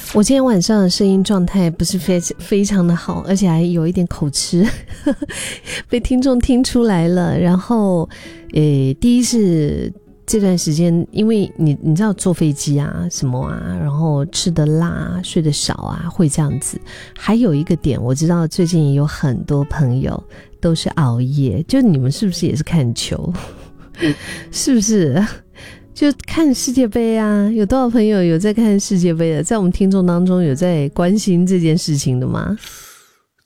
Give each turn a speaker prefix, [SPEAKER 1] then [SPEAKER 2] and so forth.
[SPEAKER 1] 我今天晚上的声音状态不是非常的好，而且还有一点口吃被听众听出来了。然后第一是这段时间因为你知道坐飞机啊什么啊，然后吃的辣睡得少啊，会这样子。还有一个点我知道最近也有很多朋友都是熬夜，就你们是不是也是看球是不是就看世界杯啊？有多少朋友有在看世界杯的？在我们听众当中有在关心这件事情的吗？